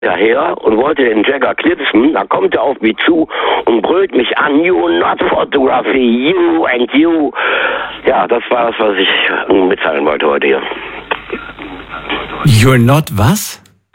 daher und wollte den Jagger klipsen. Da kommt er auf mich zu und brüllt mich an, you not photography, you and you. Ja, das war das, was ich mitteilen wollte heute hier. You're not was?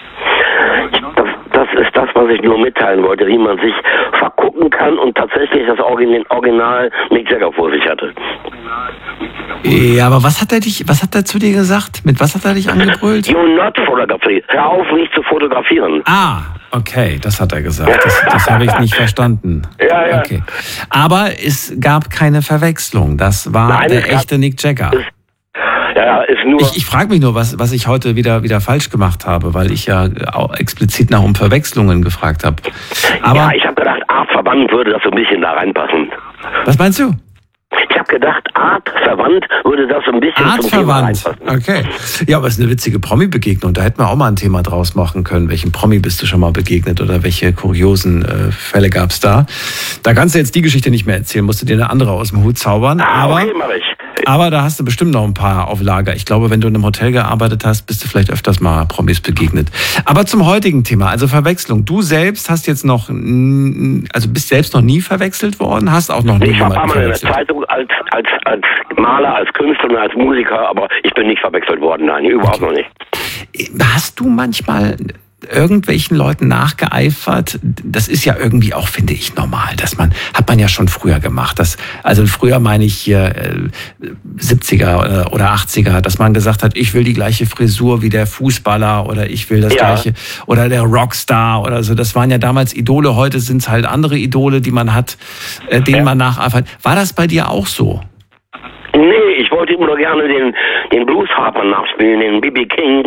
Das ist das, was ich nur mitteilen wollte, wie man sich vergucken kann und tatsächlich das Original Mick Jagger vor sich hatte. Ja, aber was hat er zu dir gesagt? Mit was hat er dich angebrüllt? You're not photography. Hör auf, nicht zu fotografieren. Ah, okay, das hat er gesagt. Das habe ich nicht verstanden. Ja. Okay. Aber es gab keine Verwechslung. Das war der echte Mick Jagger. Ja, ist nur. Ich frage mich nur, was ich heute wieder falsch gemacht habe, weil ich ja auch explizit um Verwechslungen gefragt habe. Aber ja, ich habe gedacht, artverwandt würde das so ein bisschen da reinpassen. Was meinst du? Ich habe gedacht, artverwandt würde das so ein bisschen zum Thema reinpassen. Okay. Ja, aber es ist eine witzige Promi-Begegnung. Da hätten wir auch mal ein Thema draus machen können. Welchen Promi bist du schon mal begegnet oder welche kuriosen Fälle gab es da? Da kannst du jetzt die Geschichte nicht mehr erzählen. Musst du dir eine andere aus dem Hut zaubern. Okay, mach ich. Aber da hast du bestimmt noch ein paar auf Lager. Ich glaube, wenn du in einem Hotel gearbeitet hast, bist du vielleicht öfters mal Promis begegnet. Aber zum heutigen Thema, also Verwechslung. Du selbst hast jetzt bist selbst noch nie verwechselt worden? Hast auch noch nie jemanden verwechselt? Ich war mal in der Zeitung als Maler, als Künstler und als Musiker, aber ich bin nicht verwechselt worden. Nein, überhaupt noch nicht. Hast du manchmal irgendwelchen Leuten nachgeeifert? Das ist ja irgendwie auch, finde ich, normal. Hat man ja schon früher gemacht. Also früher meine ich hier 70er oder 80er, dass man gesagt hat, ich will die gleiche Frisur wie der Fußballer oder ich will das gleiche oder der Rockstar oder so. Das waren ja damals Idole. Heute sind es halt andere Idole, die man hat, denen man nacheifert. War das bei dir auch so? Nee, ich wollte immer nur gerne den Blues-Harper nachspielen, den B.B. King.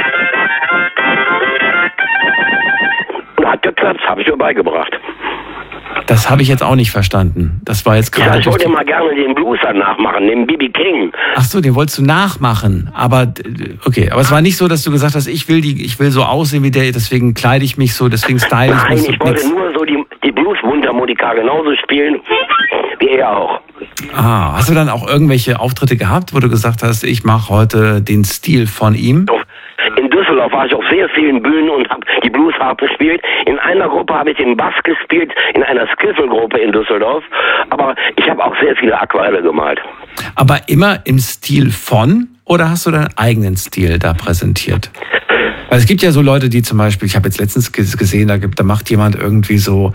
Hat geklappt, habe ich mir beigebracht. Das habe ich jetzt auch nicht verstanden. Das war jetzt gerade. Ja, ich wollte mal gerne den Blueser nachmachen, den B.B. King. Ach so, den wolltest du nachmachen. Aber okay, aber es war nicht so, dass du gesagt hast, ich will so aussehen wie der, deswegen kleide ich mich so, deswegen style ich mich so. Nein, ich wollte nur so die Blues-Mundharmonika genauso spielen wie er auch. Ah, hast du dann auch irgendwelche Auftritte gehabt, wo du gesagt hast, ich mache heute den Stil von ihm? In Düsseldorf war ich auf sehr vielen Bühnen und habe die Bluesharpe gespielt. In einer Gruppe habe ich den Bass gespielt, in einer Skiffle-Gruppe in Düsseldorf. Aber ich habe auch sehr viele Aquarelle gemalt. Aber immer im Stil von oder hast du deinen eigenen Stil da präsentiert? Weil es gibt ja so Leute, die zum Beispiel, ich habe jetzt letztens gesehen, da macht jemand irgendwie so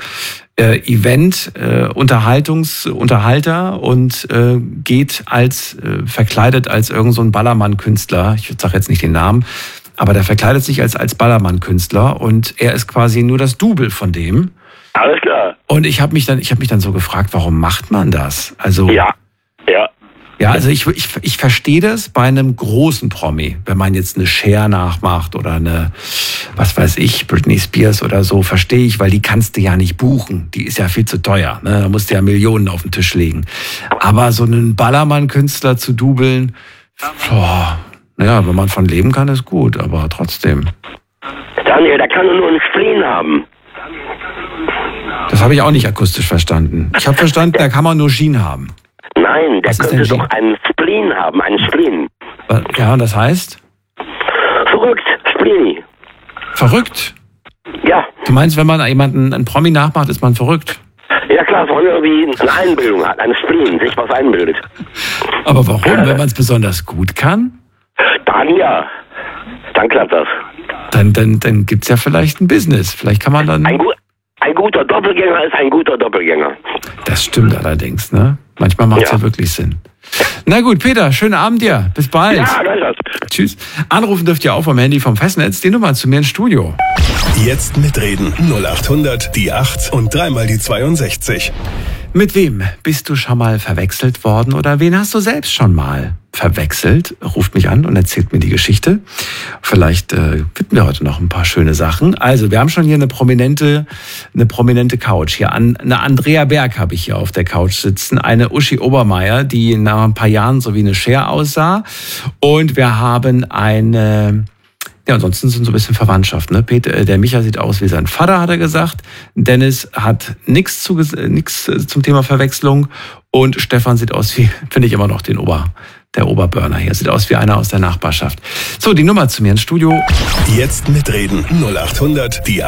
Unterhalter und geht verkleidet als irgend so ein Ballermann-Künstler. Ich sage jetzt nicht den Namen, aber der verkleidet sich als Ballermann-Künstler und er ist quasi nur das Double von dem. Alles klar. Und ich habe mich dann so gefragt, warum macht man das? Also ja. Ja, also ich verstehe das bei einem großen Promi. Wenn man jetzt eine Cher nachmacht oder eine, was weiß ich, Britney Spears oder so, verstehe ich, weil die kannst du ja nicht buchen. Die ist ja viel zu teuer. Ne? Da musst du ja Millionen auf den Tisch legen. Aber so einen Ballermann-Künstler zu dubeln, wenn man von leben kann, ist gut, aber trotzdem. Daniel, der kann nur einen Spleen haben. Das habe ich auch nicht akustisch verstanden. Ich habe verstanden, da kann man nur Schien haben. Nein, der könnte doch einen Spleen haben, einen Spleen. Ja, das heißt? Verrückt, Spleeni. Verrückt? Ja. Du meinst, wenn man jemanden einen Promi nachmacht, ist man verrückt? Ja klar, wenn man irgendwie eine Einbildung hat, einen Spleen, sich was einbildet. Aber warum? Wenn man es besonders gut kann? Dann ja. Dann klappt das. Dann gibt's ja vielleicht ein Business. Vielleicht kann man dann... Ein guter Doppelgänger ist ein guter Doppelgänger. Das stimmt allerdings, ne? Manchmal macht es ja wirklich Sinn. Na gut, Peter, schönen Abend dir. Bis bald. Ja, gleich. Tschüss. Anrufen dürft ihr auch vom Handy vom Festnetz. Die Nummer zu mir ins Studio. Jetzt mitreden. 0800 die 8 und dreimal die 62. Mit wem bist du schon mal verwechselt worden oder wen hast du selbst schon mal verwechselt? Ruft mich an und erzählt mir die Geschichte. Vielleicht finden wir heute noch ein paar schöne Sachen. Also, wir haben schon hier eine prominente Couch. Hier eine Andrea Berg habe ich hier auf der Couch sitzen. Eine Uschi Obermeier, die nach ein paar Jahren so wie eine Cher aussah. Und wir haben eine... Ja, ansonsten sind so ein bisschen Verwandtschaft. Ne? Der Micha sieht aus wie sein Vater, hat er gesagt. Dennis hat nichts zum Thema Verwechslung. Und Stefan sieht aus wie, finde ich immer noch, den der Oberburner hier. Sieht aus wie einer aus der Nachbarschaft. So, die Nummer zu mir ins Studio. Jetzt mitreden. 0800 die